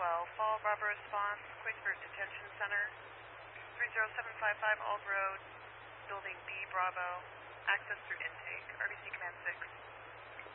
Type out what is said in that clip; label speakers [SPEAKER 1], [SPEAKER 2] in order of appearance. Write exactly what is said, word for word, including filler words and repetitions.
[SPEAKER 1] twelve, Fall Bravo response, Quakesburg Detention Center, three zero seven five five Ald Road, Building B Bravo, access through intake, R B C Command six.